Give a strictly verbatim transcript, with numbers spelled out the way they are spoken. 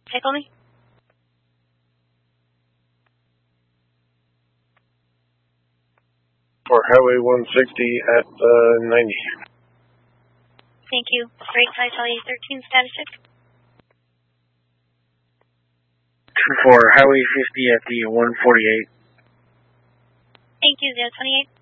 Take on me. For Highway one sixty at uh, ninety. Thank you. Great Sky Charlie thirteen, status check. For Highway fifty at the one forty-eight. Thank you, zero twenty-eight.